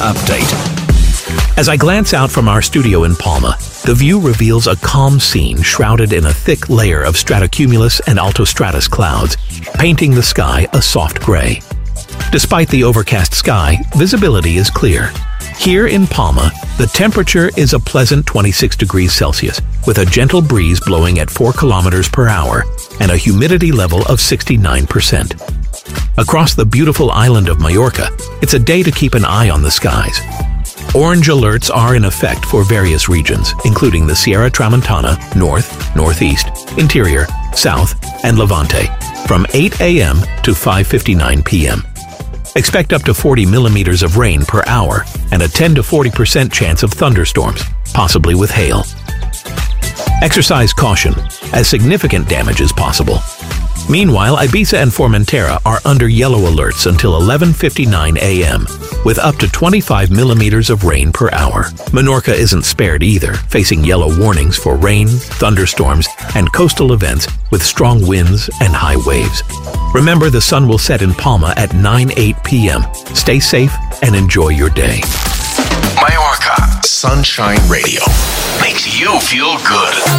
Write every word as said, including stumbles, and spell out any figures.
update. As I glance out from our studio in Palma, the view reveals a calm scene shrouded in a thick layer of stratocumulus and altostratus clouds, painting the sky a soft gray. Despite the overcast sky, visibility is clear. Here in Palma, the temperature is a pleasant twenty-six degrees Celsius, with a gentle breeze blowing at four kilometers per hour and a humidity level of sixty-nine percent. Across the beautiful island of Majorca, it's a day to keep an eye on the skies. Orange alerts are in effect for various regions, including the Sierra Tramontana, North, Northeast, Interior, South, and Levante, from eight a m to five fifty-nine p m Expect up to forty millimeters of rain per hour and a ten to forty percent chance of thunderstorms, possibly with hail. Exercise caution, as significant damage is possible. Meanwhile, Ibiza and Formentera are under yellow alerts until eleven fifty-nine a m, with up to twenty-five millimeters of rain per hour. Menorca isn't spared either, facing yellow warnings for rain, thunderstorms, and coastal events with strong winds and high waves. Remember, the sun will set in Palma at nine oh eight p m Stay safe and enjoy your day. Majorca Sunshine Radio makes you feel good.